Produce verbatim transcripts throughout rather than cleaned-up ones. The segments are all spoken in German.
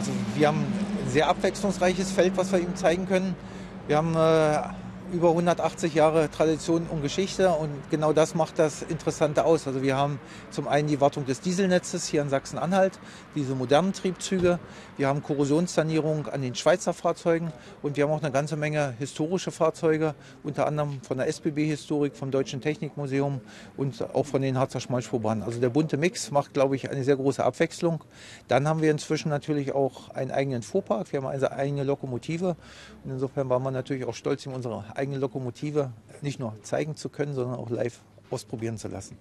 Also wir haben ein sehr abwechslungsreiches Feld, was wir ihm zeigen können. Wir haben äh, über hundertachtzig Jahre Tradition und Geschichte und genau das macht das Interessante aus. Also wir haben zum einen die Wartung des Dieselnetzes hier in Sachsen-Anhalt, diese modernen Triebzüge. Wir haben Korrosionssanierung an den Schweizer Fahrzeugen und wir haben auch eine ganze Menge historische Fahrzeuge, unter anderem von der S B B-Historik, vom Deutschen Technikmuseum und auch von den Harzer Schmalspurbahnen. Also der bunte Mix macht, glaube ich, eine sehr große Abwechslung. Dann haben wir inzwischen natürlich auch einen eigenen Fuhrpark. Wir haben eine eigene Lokomotive und insofern waren wir natürlich auch stolz, ihm unsere eigene Lokomotive nicht nur zeigen zu können, sondern auch live ausprobieren zu lassen.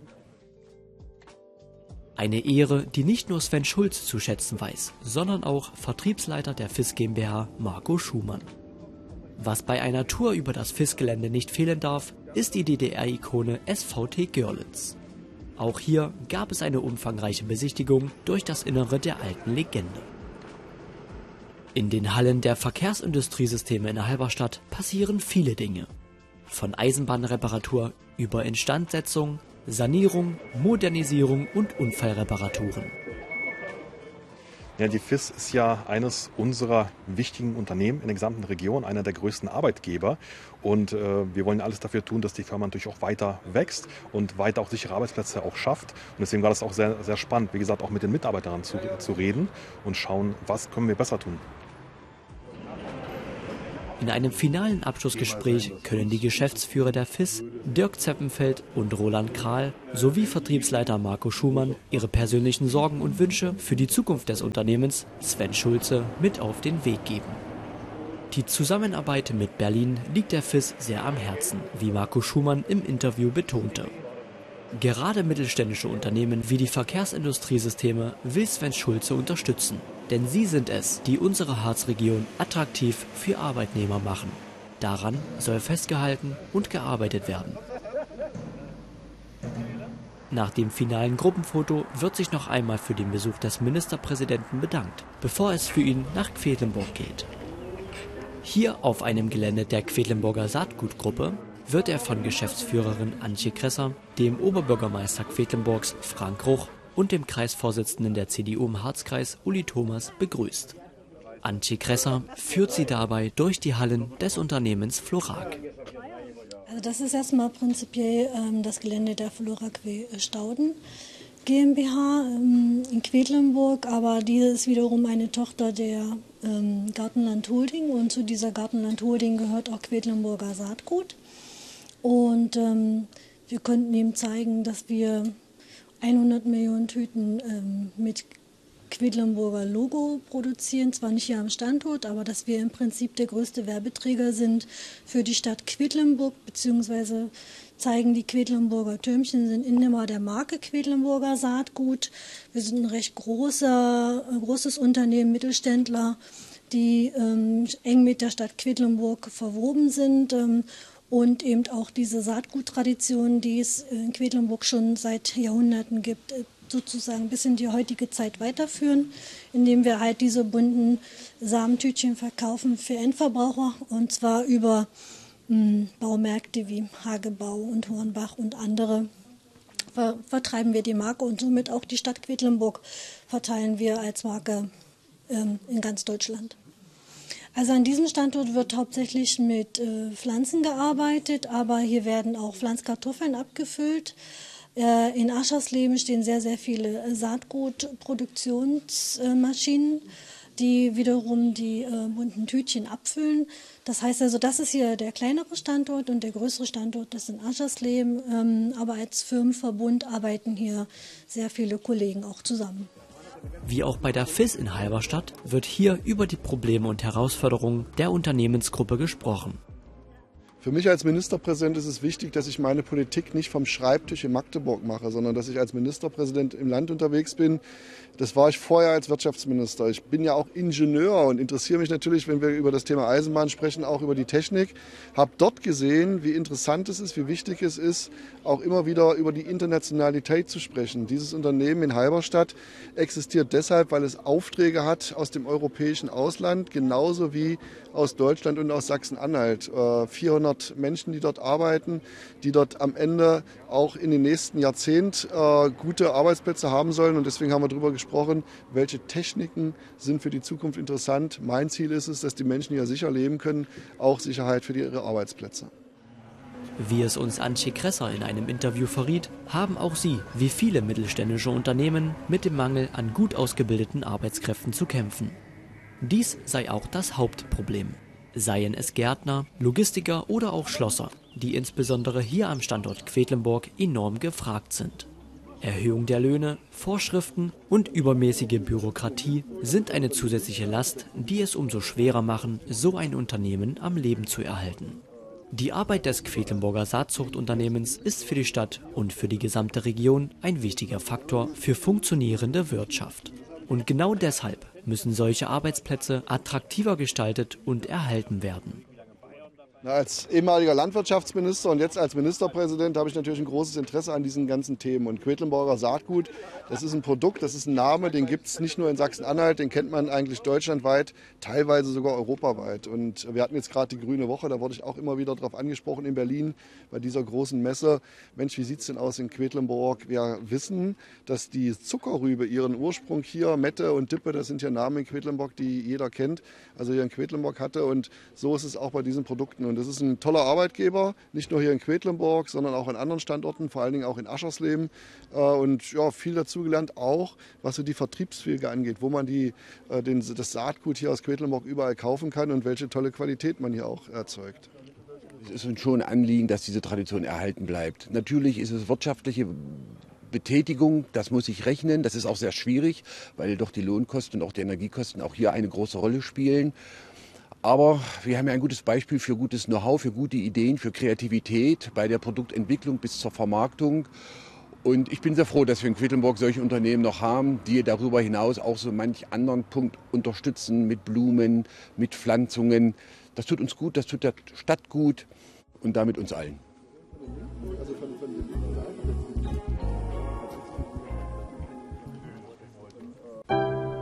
Eine Ehre, die nicht nur Sven Schulze zu schätzen weiß, sondern auch Vertriebsleiter der F I S GmbH Marco Schumann. Was bei einer Tour über das F I S-Gelände nicht fehlen darf, ist die D D R-Ikone S V T Görlitz. Auch hier gab es eine umfangreiche Besichtigung durch das Innere der alten Legende. In den Hallen der Verkehrsindustriesysteme in Halberstadt passieren viele Dinge. Von Eisenbahnreparatur über Instandsetzung, Sanierung, Modernisierung und Unfallreparaturen. Ja, die F I S ist ja eines unserer wichtigen Unternehmen in der gesamten Region, einer der größten Arbeitgeber. Und äh, wir wollen alles dafür tun, dass die Firma natürlich auch weiter wächst und weiter auch sichere Arbeitsplätze auch schafft. Und deswegen war das auch sehr, sehr spannend, wie gesagt, auch mit den Mitarbeitern zu, zu reden und schauen, was können wir besser tun. In einem finalen Abschlussgespräch können die Geschäftsführer der F I S, Dirk Zeppenfeld und Roland Kral, sowie Vertriebsleiter Marco Schumann ihre persönlichen Sorgen und Wünsche für die Zukunft des Unternehmens Sven Schulze mit auf den Weg geben. Die Zusammenarbeit mit Berlin liegt der F I S sehr am Herzen, wie Marco Schumann im Interview betonte. Gerade mittelständische Unternehmen wie die Verkehrsindustriesysteme will Sven Schulze unterstützen. Denn sie sind es, die unsere Harzregion attraktiv für Arbeitnehmer machen. Daran soll festgehalten und gearbeitet werden. Nach dem finalen Gruppenfoto wird sich noch einmal für den Besuch des Ministerpräsidenten bedankt, bevor es für ihn nach Quedlinburg geht. Hier auf einem Gelände der Quedlinburger Saatgutgruppe wird er von Geschäftsführerin Antje Kresser, dem Oberbürgermeister Quedlinburgs Frank Ruch und dem Kreisvorsitzenden der C D U im Harzkreis Uli Thomas begrüßt. Antje Kresser führt sie dabei durch die Hallen des Unternehmens Florac. Also das ist erstmal prinzipiell ähm, das Gelände der Florac Stauden GmbH ähm, in Quedlinburg, aber diese ist wiederum eine Tochter der ähm, Gartenland Holding und zu dieser Gartenland Holding gehört auch Quedlinburger Saatgut. Und ähm, wir konnten ihm zeigen, dass wir hundert Millionen Tüten ähm, mit Quedlinburger Logo produzieren, zwar nicht hier am Standort, aber dass wir im Prinzip der größte Werbeträger sind für die Stadt Quedlinburg, beziehungsweise zeigen die Quedlinburger Türmchen, sind Inhaber der Marke Quedlinburger Saatgut. Wir sind ein recht großer, großes Unternehmen, Mittelständler, die ähm, eng mit der Stadt Quedlinburg verwoben sind. Ähm, Und eben auch diese Saatguttradition, die es in Quedlinburg schon seit Jahrhunderten gibt, sozusagen bis in die heutige Zeit weiterführen, indem wir halt diese bunten Samentütchen verkaufen für Endverbraucher und zwar über mh, Baumärkte wie Hagebau und Hornbach und andere ver vertreiben wir die Marke und somit auch die Stadt Quedlinburg verteilen wir als Marke ähm, in ganz Deutschland. Also an diesem Standort wird hauptsächlich mit äh, Pflanzen gearbeitet, aber hier werden auch Pflanzkartoffeln abgefüllt. Äh, in Aschersleben stehen sehr, sehr viele äh, Saatgutproduktionsmaschinen, äh, die wiederum die äh, bunten Tütchen abfüllen. Das heißt also, das ist hier der kleinere Standort und der größere Standort ist in Aschersleben. Ähm, aber als Firmenverbund arbeiten hier sehr viele Kollegen auch zusammen. Wie auch bei der F I S in Halberstadt wird hier über die Probleme und Herausforderungen der Unternehmensgruppe gesprochen. Für mich als Ministerpräsident ist es wichtig, dass ich meine Politik nicht vom Schreibtisch in Magdeburg mache, sondern dass ich als Ministerpräsident im Land unterwegs bin. Das war ich vorher als Wirtschaftsminister. Ich bin ja auch Ingenieur und interessiere mich natürlich, wenn wir über das Thema Eisenbahn sprechen, auch über die Technik. Habe dort gesehen, wie interessant es ist, wie wichtig es ist, auch immer wieder über die Internationalität zu sprechen. Dieses Unternehmen in Halberstadt existiert deshalb, weil es Aufträge hat aus dem europäischen Ausland, genauso wie aus Deutschland und aus Sachsen-Anhalt. vierhundert fünfhundert Menschen, die dort arbeiten, die dort am Ende auch in den nächsten Jahrzehnt äh, gute Arbeitsplätze haben sollen. Und deswegen haben wir darüber gesprochen, welche Techniken sind für die Zukunft interessant. Mein Ziel ist es, dass die Menschen hier sicher leben können, auch Sicherheit für die, ihre Arbeitsplätze. Wie es uns Antje Kresser in einem Interview verriet, haben auch sie, wie viele mittelständische Unternehmen, mit dem Mangel an gut ausgebildeten Arbeitskräften zu kämpfen. Dies sei auch das Hauptproblem. Seien es Gärtner, Logistiker oder auch Schlosser, die insbesondere hier am Standort Quedlinburg enorm gefragt sind. Erhöhung der Löhne, Vorschriften und übermäßige Bürokratie sind eine zusätzliche Last, die es umso schwerer machen, so ein Unternehmen am Leben zu erhalten. Die Arbeit des Quedlinburger Saatzuchtunternehmens ist für die Stadt und für die gesamte Region ein wichtiger Faktor für funktionierende Wirtschaft. Und genau deshalb müssen solche Arbeitsplätze attraktiver gestaltet und erhalten werden. Als ehemaliger Landwirtschaftsminister und jetzt als Ministerpräsident habe ich natürlich ein großes Interesse an diesen ganzen Themen. Und Quedlinburger Saatgut, das ist ein Produkt, das ist ein Name, den gibt es nicht nur in Sachsen-Anhalt, den kennt man eigentlich deutschlandweit, teilweise sogar europaweit. Und wir hatten jetzt gerade die Grüne Woche, da wurde ich auch immer wieder darauf angesprochen in Berlin, bei dieser großen Messe. Mensch, wie sieht es denn aus in Quedlinburg? Wir wissen, dass die Zuckerrübe ihren Ursprung hier, Mette und Dippe, das sind ja Namen in Quedlinburg, die jeder kennt, also hier in Quedlinburg hatte. Und so ist es auch bei diesen Produkten. Und das ist ein toller Arbeitgeber, nicht nur hier in Quedlinburg, sondern auch an anderen Standorten, vor allen Dingen auch in Aschersleben. Und ja, viel dazugelernt, auch was so die Vertriebswege angeht, wo man die, den, das Saatgut hier aus Quedlinburg überall kaufen kann und welche tolle Qualität man hier auch erzeugt. Es ist uns schon ein Anliegen, dass diese Tradition erhalten bleibt. Natürlich ist es wirtschaftliche Betätigung, das muss ich rechnen. Das ist auch sehr schwierig, weil doch die Lohnkosten und auch die Energiekosten auch hier eine große Rolle spielen. Aber wir haben ja ein gutes Beispiel für gutes Know-how, für gute Ideen, für Kreativität bei der Produktentwicklung bis zur Vermarktung. Und ich bin sehr froh, dass wir in Quedlinburg solche Unternehmen noch haben, die darüber hinaus auch so manch anderen Punkt unterstützen mit Blumen, mit Pflanzungen. Das tut uns gut, das tut der Stadt gut und damit uns allen.